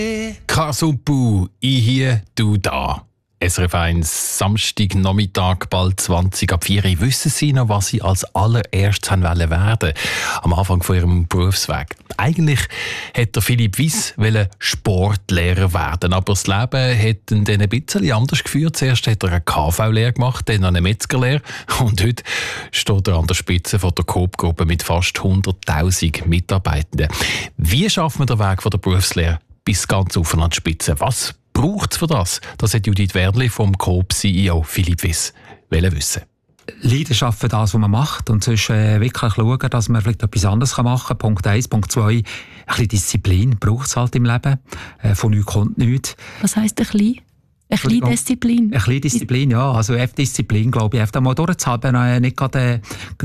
Kasumpu, ich hier, du da. SRF 1, Samstagnachmittag, bald 20 ab 4 Uhr. Wissen Sie noch, was Sie als allererstes werden wollen? Am Anfang von Ihrem Berufsweg. Eigentlich hätte Philipp Wiss Sportlehrer werden, aber das Leben hat ihn dann ein bisschen anders geführt. Zuerst hat er eine KV-Lehre gemacht, dann eine Metzgerlehre und heute steht er an der Spitze von der Coop-Gruppe mit fast 100'000 Mitarbeitenden. Wie schafft man den Weg von der Berufslehre bis ganz auf an die Spitze? Was braucht es für das? Das hat Judith Werdli vom Coop-CEO Philipp Wiss wissen. Leidenschaft für das, was man macht und sonst wirklich schauen, dass man vielleicht etwas anderes machen kann. Punkt 1. Punkt 2, ein bisschen Disziplin braucht es halt im Leben. Von nichts kommt nichts. Was heisst ein bisschen? Ein bisschen Disziplin? Ein bisschen Disziplin, ja. Also Disziplin, glaube ich, einfach mal durchzuhalten, nicht gerade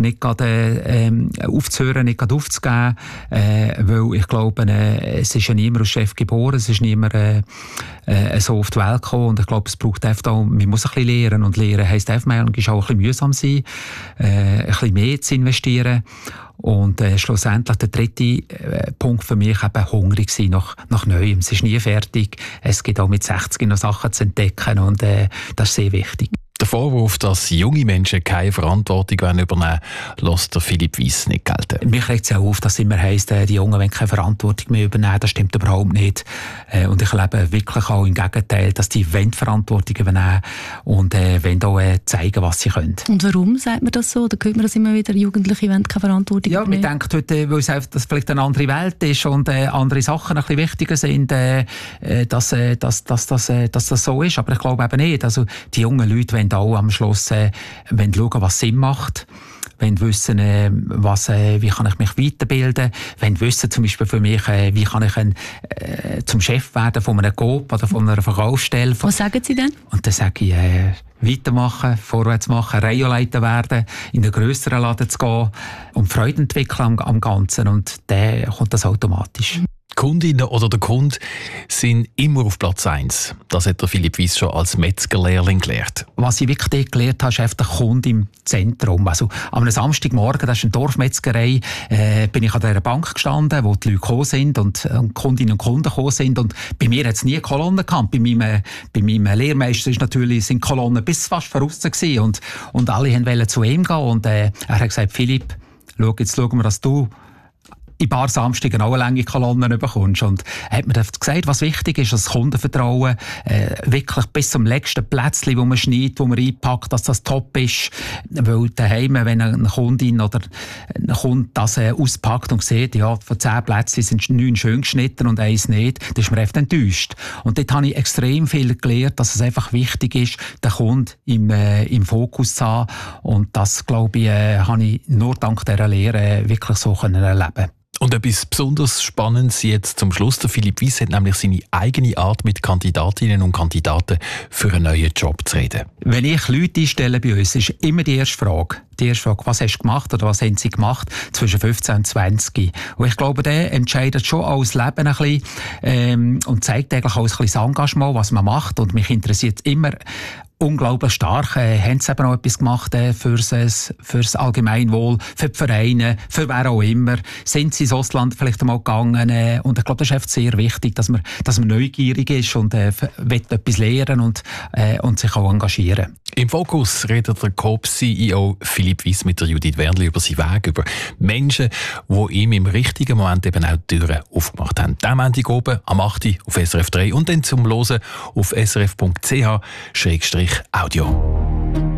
aufzuhören, nicht gerade aufzugeben, weil ich glaube, es ist ja niemand als Chef geboren, es ist niemand so auf die Welt gekommen und ich glaube, es braucht einfach auch, man muss ein bisschen lernen und lernen heisst einfach manchmal auch ein bisschen mühsam sein, ein bisschen mehr zu investieren. Und schlussendlich der dritte Punkt für mich eben hungrig sein nach Neuem. Es ist nie fertig. Es gibt auch mit 60 noch Sachen zu entdecken und das ist sehr wichtig. Der Vorwurf, dass junge Menschen keine Verantwortung übernehmen wollen, lässt der Philipp Wiss nicht gelten. Mich regt es auch auf, dass es immer heisst, die Jungen wollen keine Verantwortung mehr übernehmen. Das stimmt überhaupt nicht. Und ich lebe wirklich auch im Gegenteil, dass die Verantwortung übernehmen und wollen auch zeigen, was sie können. Und warum sagt man das so? Oder hört man das immer wieder, Jugendliche wollen keine Verantwortung übernehmen? Ja, man denkt heute, weil es vielleicht eine andere Welt ist und andere Sachen ein bisschen wichtiger sind, dass das so ist. Aber ich glaube eben nicht. Also die jungen Leute wollen auch am Schluss schauen, was Sinn macht. Wenn wissen, wie kann ich mich weiterbilden, wenn wissen zum Beispiel für mich, wie kann ich zum Chef werden von einem Coop oder von einer Verkaufsstelle. Was sagen Sie denn? Und dann sage ich, weitermachen, vorwärts machen, Reihenleiter werden, in einen grösseren Laden zu gehen und Freude entwickeln am Ganzen und dann kommt das automatisch. Die Kundinnen oder der Kunde sind immer auf Platz 1. Das hat der Philipp Wiss schon als Metzgerlehrling gelernt. Was ich wirklich gelernt habe, ist einfach der Kunde im Zentrum. Also am Samstagmorgen, das ist eine Dorfmetzgerei, bin ich an dieser Bank gestanden, wo die Leute gekommen sind und Kundinnen und Kunden gekommen sind. Und bei mir hat es nie Kolonnen gehabt. Bei meinem Lehrmeister sind Kolonnen bis fast draussen gewesen. Und alle wollten zu ihm gehen. Und er hat gesagt, Philipp, jetzt schauen wir, dass du in ein paar Samstagen auch eine lange Kolonnen bekommst. Und er hat mir gesagt, was wichtig ist, das Kundenvertrauen, wirklich bis zum letzten Plätzchen, wo man schneidet, wo man einpackt, dass das top ist. Weil daheim, wenn eine Kundin oder ein Kunde das auspackt und sieht, ja, von 10 Plätzchen sind 9 schön geschnitten und 1 nicht, dann ist man echt enttäuscht. Und dort habe ich extrem viel gelernt, dass es einfach wichtig ist, den Kunden im Fokus zu haben. Und das, glaube ich, habe ich nur dank dieser Lehre wirklich so erleben können. Und etwas besonders Spannendes jetzt zum Schluss. Der Philipp Wiss hat nämlich seine eigene Art, mit Kandidatinnen und Kandidaten für einen neuen Job zu reden. Wenn ich Leute einstelle bei uns, ist immer die erste Frage, was hast du gemacht oder was haben sie gemacht zwischen 15 und 20. Und ich glaube, der entscheidet schon auch das Leben ein bisschen und zeigt eigentlich auch ein bisschen das Engagement, was man macht. Und mich interessiert immer unglaublich stark. Haben sie eben auch etwas gemacht fürs Allgemeinwohl, für die Vereine, für wer auch immer. Sind sie ins Ausland vielleicht einmal gegangen? Und ich glaube, das ist einfach sehr wichtig, dass man neugierig ist und will etwas lernen und sich auch engagieren. Im Fokus redet der Coop-CEO Philipp Wiss mit der Judith Werdli über seinen Weg, über Menschen, die ihm im richtigen Moment eben auch die Türen aufgemacht haben. Diesen Montag oben am 8. auf SRF 3 und dann zum Hören auf srf.ch/audio.